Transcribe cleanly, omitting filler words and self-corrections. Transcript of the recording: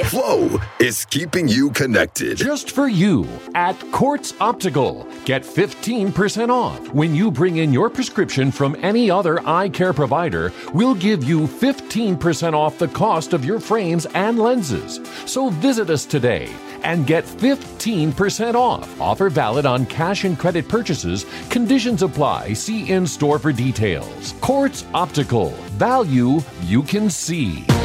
Flow is keeping you connected. Just for you at Quartz Optical. Get 15% off. When you bring in your prescription from any other eye care provider, we'll give you 15% off the cost of your frames and lenses. So visit us today and get 15% off. Offer valid on cash and credit purchases. Conditions apply. See in-store for details. Quartz Optical. Value you can see.